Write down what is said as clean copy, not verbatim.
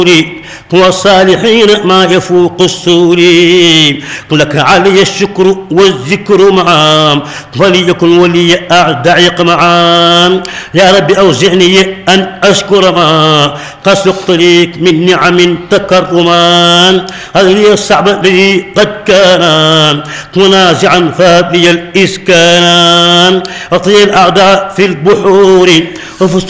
والصالحين ما يفوق السور. لك علي الشكر والذكر معام وليكن ولي أعدعق معام. يا رب أوزعني أن أشكر ما قد سقطني من نعم تكرما. هذه الصعب الذي قد كان منازعا فابلي الإسكان. أطيل الأعداء في البحور وفزت